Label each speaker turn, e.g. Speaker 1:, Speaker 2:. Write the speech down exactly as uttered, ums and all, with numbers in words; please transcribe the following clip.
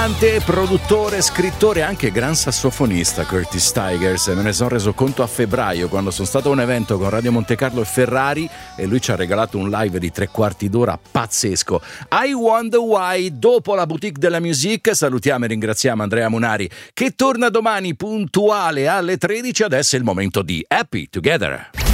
Speaker 1: cantante, produttore, scrittore e anche gran sassofonista Curtis Tigers. Me ne sono reso conto a febbraio quando sono stato a un evento con Radio Monte Carlo e Ferrari e lui ci ha regalato un live di tre quarti d'ora pazzesco. I Wonder Why. Dopo la boutique della music salutiamo e ringraziamo Andrea Munari che torna domani puntuale alle tredici. Adesso è il momento di Happy Together.